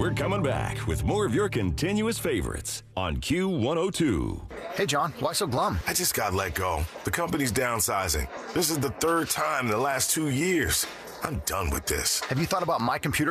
We're coming back with more of your continuous favorites on Q102. Hey, John, why so glum? I just got let go. The company's downsizing. This is the third time in the last 2 years. I'm done with this. Have you thought about My Computer